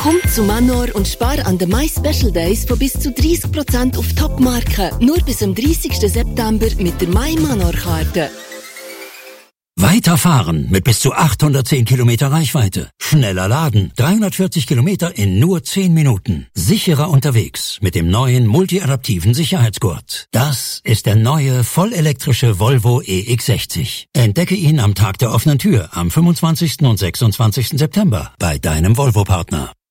Komm zu Manor und spar an den My Special Days von bis zu 30% auf Top-Marken. Nur bis am 30. September mit der My Manor-Karte. Weiterfahren mit bis zu 810 Kilometer Reichweite. Schneller laden. 340 Kilometer in nur 10 Minuten. Sicherer unterwegs mit dem neuen multiadaptiven Sicherheitsgurt. Das ist der neue vollelektrische Volvo EX60. Entdecke ihn am Tag der offenen Tür am 25. und 26. September bei deinem Volvo-Partner.